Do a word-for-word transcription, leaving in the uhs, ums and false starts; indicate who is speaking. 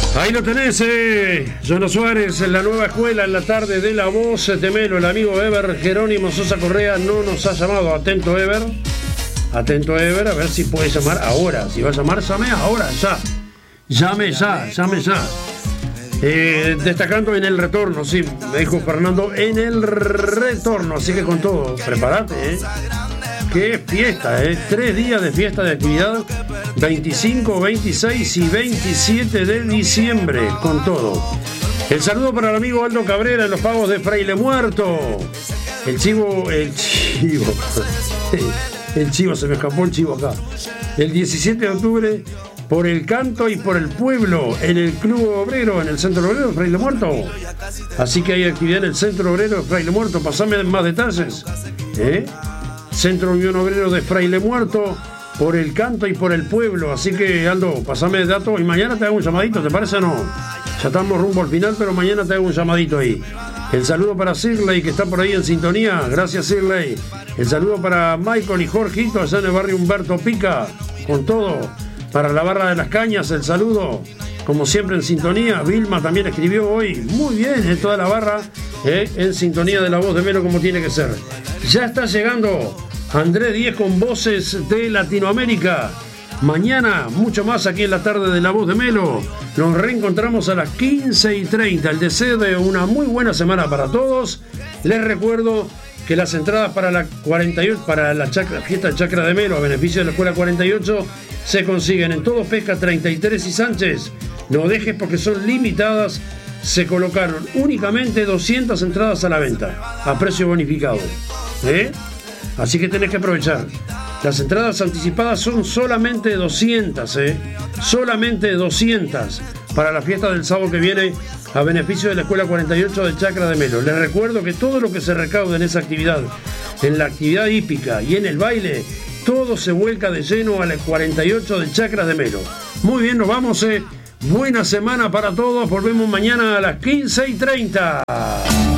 Speaker 1: Ahí lo tenés, eh. Jonas Suárez, en la nueva escuela, en la tarde de La Voz de Melo. El amigo Ever Jerónimo Sosa Correa no nos ha llamado. Atento, Ever. Atento, Ever, a ver si puede llamar ahora. Si va a llamar, llame ahora, ya. Llame ya, llame ya. Eh, destacando en el retorno, sí, me dijo Fernando, en el retorno. Así que con todo, prepárate, eh. Qué fiesta, ¿eh? Tres días de fiesta de actividad, veinticinco, veintiséis y veintisiete de diciembre, con todo. El saludo para el amigo Aldo Cabrera en los pagos de Fraile Muerto. El chivo, el chivo, el chivo, se me escapó el chivo acá. El diecisiete de octubre, por el canto y por el pueblo, en el Club Obrero, en el Centro Obrero de Fraile Muerto. Así que hay actividad en el Centro Obrero de Fraile Muerto. Pasame más detalles, ¿eh? Centro Unión Obrero de Fraile Muerto, por el canto y por el pueblo. Así que, Aldo, pasame datos y mañana te hago un llamadito, ¿te parece o no? Ya estamos rumbo al final, pero mañana te hago un llamadito ahí. El saludo para Sirley, que está por ahí en sintonía. Gracias, Sirley. El saludo para Michael y Jorgito, allá en el barrio Humberto Pica, con todo. Para la Barra de las Cañas, el saludo, como siempre en sintonía. Vilma también escribió hoy, muy bien, en toda la barra, eh, en sintonía de La Voz de Melo, como tiene que ser. Ya está llegando Andrés Díez con Voces de Latinoamérica. Mañana, mucho más aquí en la tarde de La Voz de Melo. Nos reencontramos a las quince y treinta. El deseo de una muy buena semana para todos. Les recuerdo que las entradas para la cuarenta y ocho, para la chacra, fiesta Chacra de Melo, a beneficio de la Escuela cuarenta y ocho, se consiguen en Todo Pesca treinta y tres y Sánchez. No dejes porque son limitadas. Se colocaron únicamente doscientas entradas a la venta, a precio bonificado, ¿eh? Así que tenés que aprovechar. Las entradas anticipadas son solamente doscientas, ¿eh? Solamente doscientas para la fiesta del sábado que viene, a beneficio de la Escuela cuarenta y ocho de Chacra de Melo. Les recuerdo que todo lo que se recaude en esa actividad, en la actividad hípica y en el baile, todo se vuelca de lleno a la cuarenta y ocho de Chacra de Melo. Muy bien, nos vamos, ¿eh? Buena semana para todos. Volvemos mañana a las quince y treinta.